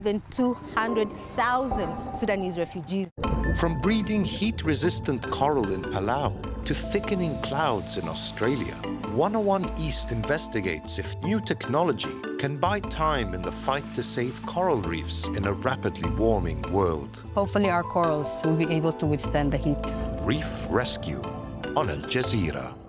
than 200,000 Sudanese refugees. From breeding heat-resistant coral in Palau to thickening clouds in Australia, 101 East investigates if new technology can buy time in the fight to save coral reefs in a rapidly warming world. Hopefully our corals will be able to withstand the heat. Reef Rescue on Al Jazeera.